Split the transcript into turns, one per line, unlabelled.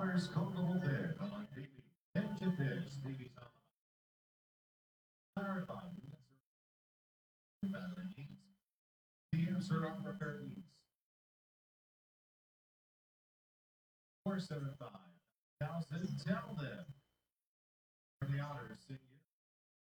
Otters Coachable Bear on TV. Pension Bears TV's on Marathon. Battery needs. Teams are on repair needs. 475. Thousand, tell them. For the Otters.